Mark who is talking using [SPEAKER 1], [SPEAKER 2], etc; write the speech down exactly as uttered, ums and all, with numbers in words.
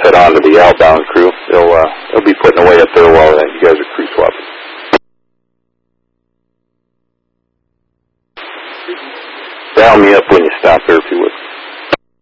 [SPEAKER 1] pass that on to the outbound crew. They'll, uh, they'll be putting away up there while uh, you guys are crew swapping. Dial me up when you stop there, if you would.